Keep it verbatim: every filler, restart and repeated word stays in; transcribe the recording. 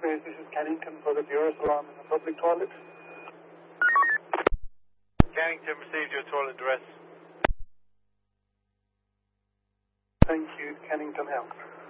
Base, this is Cannington for the Bureau alarm in the public toilet. Cannington received your toilet address. Thank you, Cannington Health.